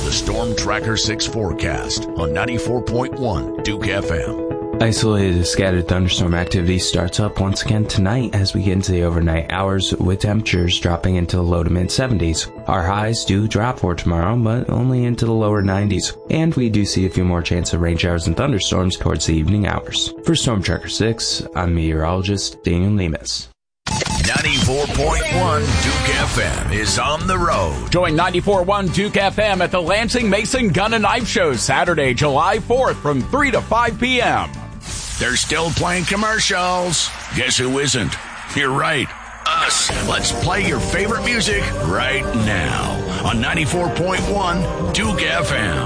the Storm Tracker 6 forecast on 94.1 Duke FM. Isolated scattered thunderstorm activity starts up once again tonight as we get into the overnight hours, with temperatures dropping into the low to mid 70s. Our highs do drop for tomorrow, but only into the lower 90s, and we do see a few more chance of rain showers and thunderstorms towards the evening hours. For Storm Tracker 6, I'm meteorologist Daniel Nemes. 94.1 Duke FM is on the road. Join 94.1 Duke FM at the Lansing Mason Gun and Knife Show Saturday, July 4th from 3 to 5 p.m. They're still playing commercials. Guess who isn't? You're right. Us. Let's play your favorite music right now on 94.1 Duke FM.